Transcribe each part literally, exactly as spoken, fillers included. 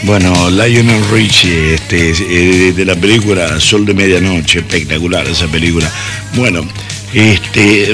Bueno, Lionel Richie, este, eh, de la película Sol de Medianoche, espectacular esa película. Bueno, este,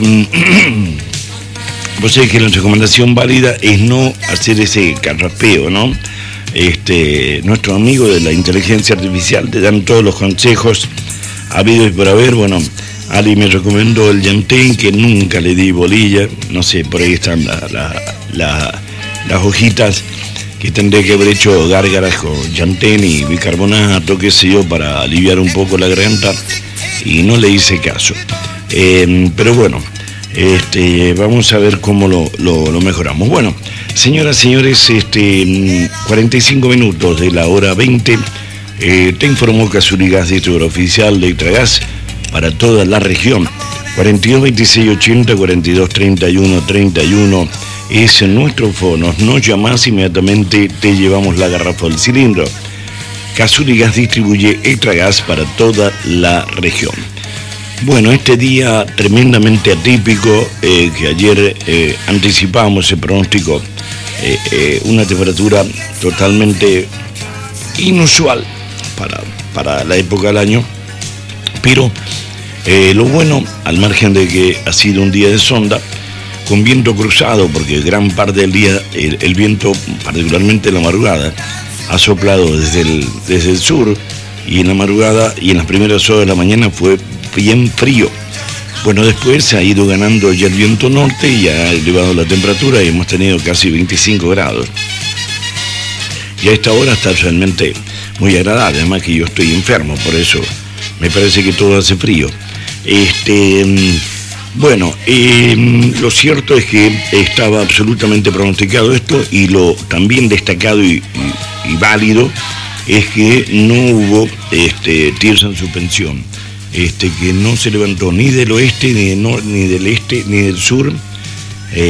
vos sabés que la recomendación válida es no hacer ese carraspeo, ¿no? Este, nuestros amigos de la inteligencia artificial te dan todos los consejos habidos y por haber. Bueno, Ali me recomendó el Yantén, que nunca le di bolilla, no sé, por ahí están la, la, la, las hojitas que tendré que haber hecho gárgaras con Yantén y bicarbonato, qué sé yo, para aliviar un poco la garganta, y no le hice caso. Eh, pero bueno, este, vamos a ver cómo lo, lo, lo mejoramos. Bueno, señoras, señores, este, cuarenta y cinco minutos de la hora veinte, eh, te informó Casuligas, distribuidor oficial de Itragas para toda la región. cuarenta y dos veintiséis ochenta, cuarenta y dos treinta y uno treinta y uno es nuestro fono. Nos llamás, inmediatamente te llevamos la garrafa del cilindro. Casuligas distribuye Itragas para toda la región. Bueno, este día tremendamente atípico, eh, que ayer eh, anticipábamos el pronóstico, eh, eh, una temperatura totalmente inusual para, para la época del año, pero eh, lo bueno, al margen de que ha sido un día de sonda, con viento cruzado, porque gran parte del día el, el viento, particularmente en la madrugada, ha soplado desde el, desde el sur, y en la madrugada y en las primeras horas de la mañana fue bien frío. Bueno, después se ha ido ganando ya el viento norte y ha elevado la temperatura y hemos tenido casi veinticinco grados. Y a esta hora está realmente muy agradable, además que yo estoy enfermo, por eso me parece que todo hace frío. Este, bueno, eh, lo cierto es que estaba absolutamente pronosticado esto, y lo también destacado y, y, y válido es que no hubo este, tiros en suspensión, este, que no se levantó ni del oeste, ni, de no, ni del este, ni del sur,